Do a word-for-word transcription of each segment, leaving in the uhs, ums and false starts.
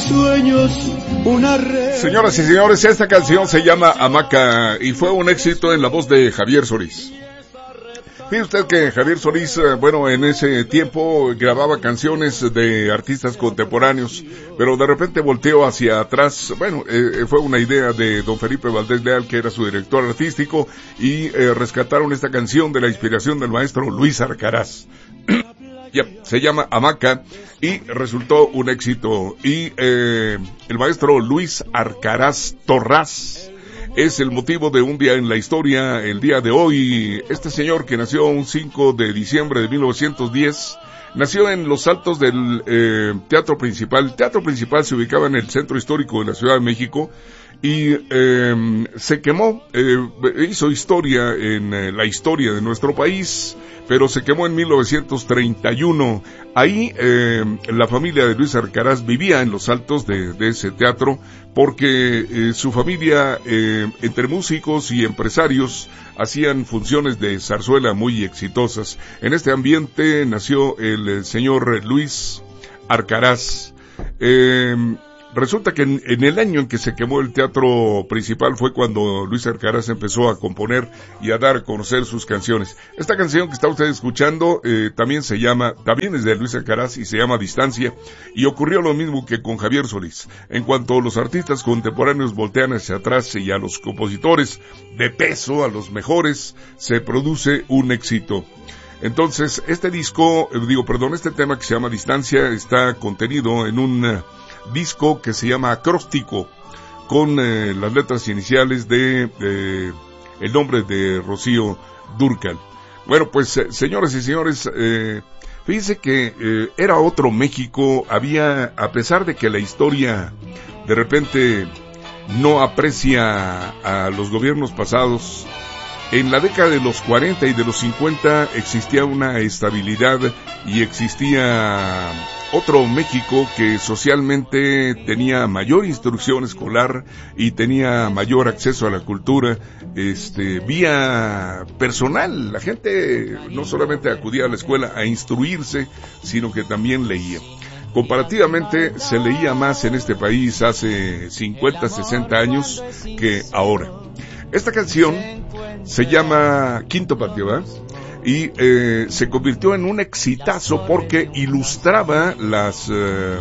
sueños una red. Señoras y señores, esta canción se llama Hamaca y fue un éxito en la voz de Javier Solís. Fíjese usted que Javier Solís, bueno, en ese tiempo grababa canciones de artistas contemporáneos, pero de repente volteó hacia atrás. Bueno, eh, fue una idea de don Felipe Valdés Leal, que era su director artístico, y eh, rescataron esta canción de la inspiración del maestro Luis Arcaraz. Ya, se llama Hamaca y resultó un éxito. Y eh, el maestro Luis Arcaraz Torras es el motivo de un día en la historia, el día de hoy. Este señor, que nació un cinco de diciembre de mil novecientos diez, nació en los altos del eh, Teatro Principal. El Teatro Principal se ubicaba en el centro histórico de la Ciudad de México y eh, se quemó, eh, hizo historia en eh, la historia de nuestro país, pero se quemó en mil novecientos treinta y uno. Ahí eh, la familia de Luis Arcaraz vivía en los altos de, de ese teatro, porque eh, su familia, eh, entre músicos y empresarios, hacían funciones de zarzuela muy exitosas. En este ambiente nació el, el señor Luis Arcaraz. Eh, Resulta que en, en el año en que se quemó el Teatro Principal fue cuando Luis Arcaraz empezó a componer y a dar a conocer sus canciones. Esta canción que está usted escuchando eh, también se llama, también es de Luis Arcaraz y se llama Distancia, y ocurrió lo mismo que con Javier Solís. En cuanto los artistas contemporáneos voltean hacia atrás y a los compositores de peso, a los mejores, se produce un éxito. Entonces, este disco, eh, digo, perdón, este tema que se llama Distancia está contenido en un uh, disco que se llama Acróstico, con eh, las letras iniciales de eh, el nombre de Rocío Dúrcal. Bueno, pues eh, señoras y señores, eh, fíjense que eh, era otro México. Había, a pesar de que la historia de repente no aprecia a los gobiernos pasados, en la década de los cuarenta y de los cincuenta existía una estabilidad y existía otro México que socialmente tenía mayor instrucción escolar y tenía mayor acceso a la cultura, este, vía personal. La gente no solamente acudía a la escuela a instruirse, sino que también leía. Comparativamente se leía más en este país hace cincuenta, sesenta años que ahora. Esta canción se llama Quinto Patio, ¿verdad? Y eh, se convirtió en un exitazo porque ilustraba las eh,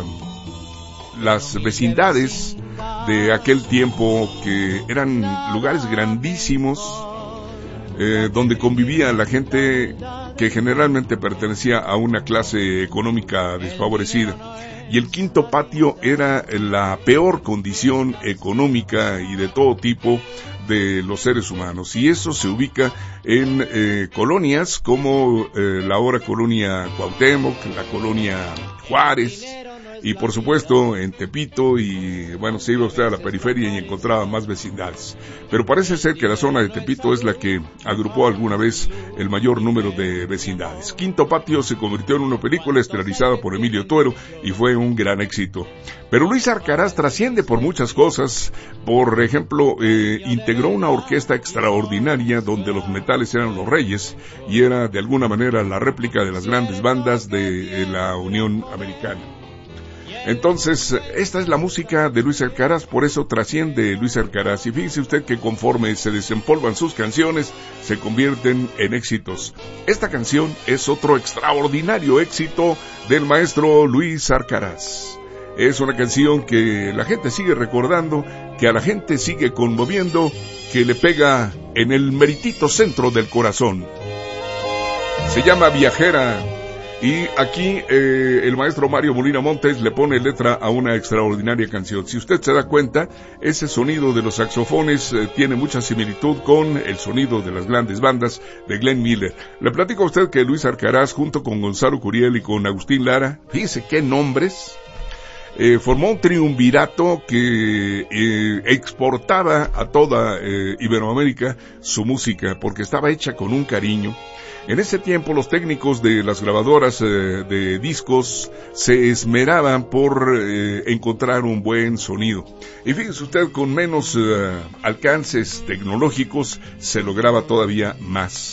las vecindades de aquel tiempo, que eran lugares grandísimos eh, donde convivía la gente que generalmente pertenecía a una clase económica desfavorecida. Y el Quinto Patio era la peor condición económica y de todo tipo de los seres humanos, y eso se ubica en eh, colonias como eh, la ahora colonia Cuauhtémoc, la colonia Juárez, y por supuesto en Tepito, y bueno, se iba usted a la periferia y encontraba más vecindades. Pero parece ser que la zona de Tepito es la que agrupó alguna vez el mayor número de vecindades. Quinto Patio se convirtió en una película estelarizada por Emilio Tuero y fue un gran éxito. Pero Luis Arcaraz trasciende por muchas cosas. Por ejemplo, eh, integró una orquesta extraordinaria donde los metales eran los reyes y era de alguna manera la réplica de las grandes bandas de eh, la Unión Americana. Entonces, esta es la música de Luis Arcaraz, por eso trasciende Luis Arcaraz. Y fíjese usted que conforme se desempolvan sus canciones, se convierten en éxitos. Esta canción es otro extraordinario éxito del maestro Luis Arcaraz. Es una canción que la gente sigue recordando, que a la gente sigue conmoviendo, que le pega en el meritito centro del corazón. Se llama Viajera. Y aquí eh, el maestro Mario Molina Montes le pone letra a una extraordinaria canción. Si usted se da cuenta, ese sonido de los saxofones eh, tiene mucha similitud con el sonido de las grandes bandas de Glenn Miller. Le platico a usted que Luis Arcaraz, junto con Gonzalo Curiel y con Agustín Lara, fíjese qué nombres, eh, formó un triunvirato que eh, exportaba a toda eh, Iberoamérica su música, porque estaba hecha con un cariño. En ese tiempo los técnicos de las grabadoras eh, de discos se esmeraban por eh, encontrar un buen sonido. Y fíjese usted, con menos eh, alcances tecnológicos se lograba todavía más.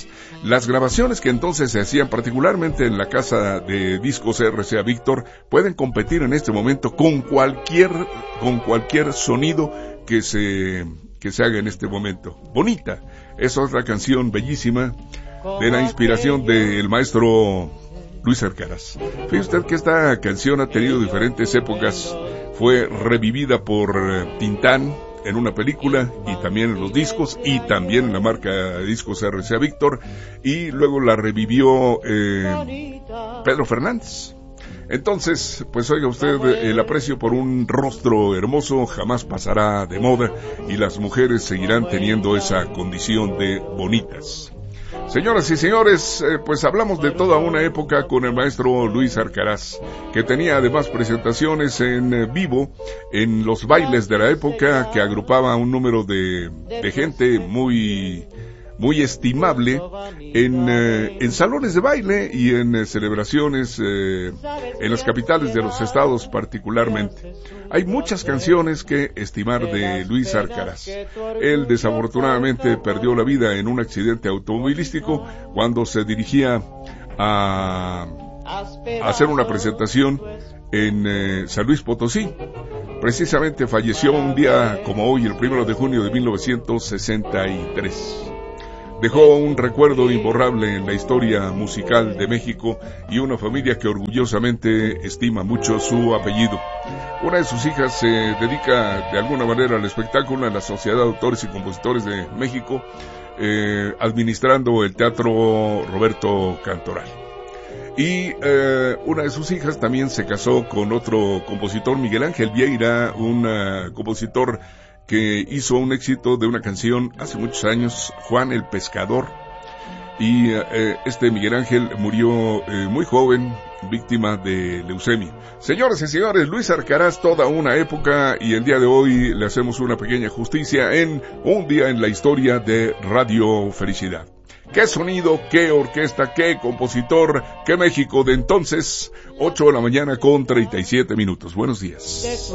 Las grabaciones que entonces se hacían, particularmente en la casa de discos R C A Víctor, pueden competir en este momento con cualquier, con cualquier sonido que se, que se haga en este momento. Bonita, es otra canción bellísima de la inspiración del maestro Luis Arcaraz. Fíjese usted que esta canción ha tenido diferentes épocas. Fue revivida por Tintán en una película y también en los discos y también en la marca de discos R C A Víctor, y luego la revivió eh, Pedro Fernández. Entonces, pues oiga usted, el aprecio por un rostro hermoso jamás pasará de moda y las mujeres seguirán teniendo esa condición de bonitas. Señoras y señores, eh, pues hablamos de toda una época con el maestro Luis Arcaraz, que tenía además presentaciones en eh, vivo en los bailes de la época, que agrupaba un número de, de gente muy, muy estimable en, eh, en salones de baile y en eh, celebraciones eh, en las capitales de los estados particularmente. Hay muchas canciones que estimar de Luis Arcaraz. Él desafortunadamente perdió la vida en un accidente automovilístico cuando se dirigía a, a hacer una presentación en eh, San Luis Potosí. Precisamente falleció un día como hoy, el primero de junio de mil novecientos sesenta y tres. Dejó un recuerdo imborrable en la historia musical de México y una familia que orgullosamente estima mucho su apellido. Una de sus hijas se dedica de alguna manera al espectáculo en la Sociedad de Autores y Compositores de México, eh, administrando el Teatro Roberto Cantoral. Y eh, una de sus hijas también se casó con otro compositor, Miguel Ángel Vieira, un uh, compositor que hizo un éxito de una canción hace muchos años, Juan el Pescador, y eh, este Miguel Ángel murió eh, muy joven, víctima de leucemia. Señoras y señores, Luis Arcaraz, toda una época, y el día de hoy le hacemos una pequeña justicia en Un Día en la Historia de Radio Felicidad. Qué sonido, qué orquesta, qué compositor, qué México de entonces. Ocho de la mañana con treinta y siete minutos. Buenos días.